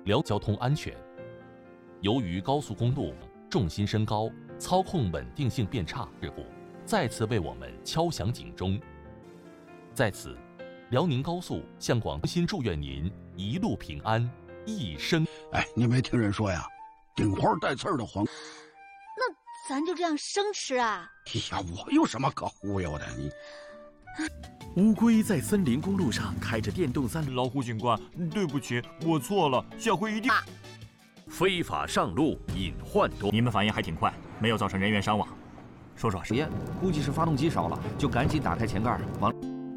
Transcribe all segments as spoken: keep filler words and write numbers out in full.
辽交通安全。由于高速公路重心升高，操控稳定性变差，事故再次为我们敲响警钟。在此，辽宁高速向广新祝愿您一路平安，一生。 哎，你没听人说呀，顶花带刺儿的黄。 那咱就这样生吃啊？ 哎呀，我有什么可忽悠的你？ 乌龟在森林公路上开着电动三轮。 老虎警官，对不起，我错了，下回一定。啊、 非法上路隐患多， 你们反应还挺快，没有造成人员伤亡。说说实验， 估计是发动机烧了，就赶紧打开前盖往。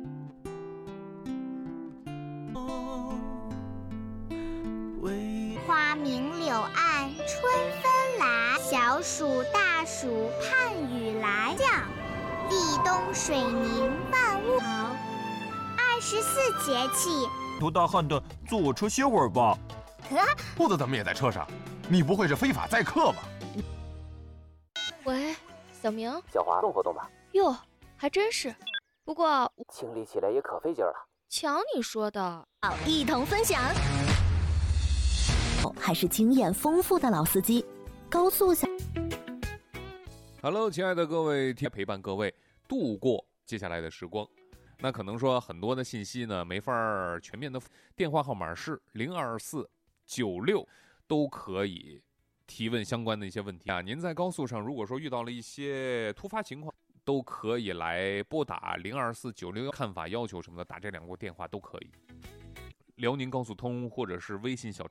花明柳暗春分来，小暑大暑盼雨来，降立冬水凝万物好。二十四节气， 头大汗的，坐我车歇会儿吧。 兔子怎么也在车上？你不会是非法载客吧？ 喂，小明。 小华，动活动吧。 哟，还真是。不过清理起来也可费劲了。 瞧你说的。 好，一同分享。 还是经验丰富的老司机，高速下。 Hello， 亲爱的各位，陪伴各位度过接下来的时光。那可能说很多的信息呢没法全面的，电话号码是零二四九六，都可以提问相关的一些问题啊。您在高速上如果说遇到了一些突发情况，都可以来拨打零二四九六，看法要求什么的，打这两个电话都可以。辽宁高速通或者是微信小